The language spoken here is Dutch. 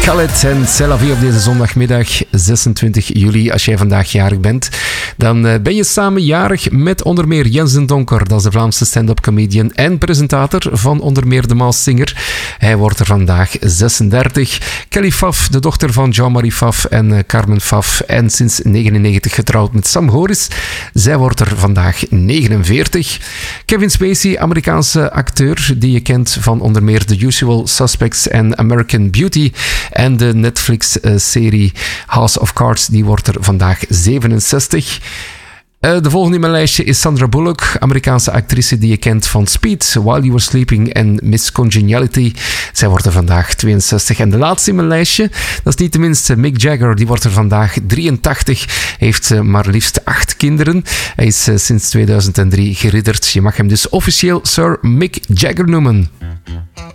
Khaled en C'est la vie op deze zondagmiddag 26 juli. Als jij vandaag jarig bent, dan ben je samen jarig met onder meer Jens den Donker. Dat is de Vlaamse stand-up comedian en presentator van onder meer de Maas Singer. Hij wordt er vandaag 36. Kelly Pfaff, de dochter van Jean-Marie Pfaff en Carmen Pfaff. En sinds 99 getrouwd met Sam Horis. Zij wordt er vandaag 49. Kevin Spacey, Amerikaanse acteur die je kent van onder meer The Usual Suspects en American Beauty. En de Netflix-serie House of Cards, die wordt er vandaag 67. De volgende in mijn lijstje is Sandra Bullock, Amerikaanse actrice die je kent van Speed, While You Were Sleeping en Miss Congeniality. Zij wordt er vandaag 62. En de laatste in mijn lijstje, dat is niet tenminste Mick Jagger, die wordt er vandaag 83. Heeft maar liefst 8 kinderen. Hij is sinds 2003 geridderd. Je mag hem dus officieel Sir Mick Jagger noemen.